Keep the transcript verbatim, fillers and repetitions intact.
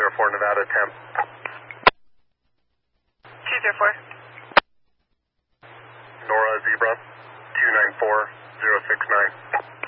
zero four Nevada, temp. two zero four. Nora Zebra, two nine four zero six nine.